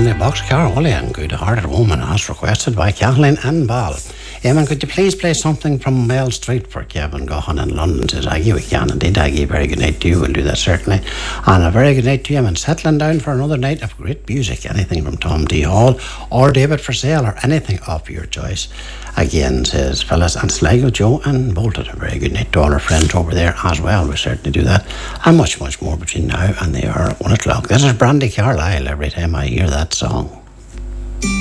the box, Caroli and Good Hearted Woman, as requested by Kathleen and Ball. Eamon, could you please play something from Male Street for Kevin Gohan in London? Says Aggie, we can indeed. Aggie, very good night to you. We'll do that certainly. And a very good night to you, Eamon. Settling down for another night of great music. Anything from Tom D. Hall or David Forsell or anything of your choice. Again, says Phyllis and Sligo, Joe and Bolton. A very good night to all our friends over there as well. We certainly do that. And much, much more between now and the hour at 1 o'clock. This is Brandy Carlisle every time I hear that song.